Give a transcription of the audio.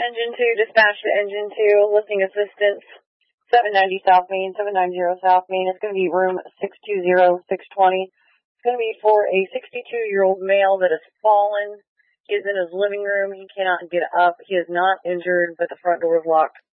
Engine 2, dispatch to Engine 2, lifting assistance, 790 South Main, 790 South Main. It's going to be room 620, 620. It's going to be for a 62-year-old male that has fallen. He is in his living room. He cannot get up. He is not injured, but the front door is locked.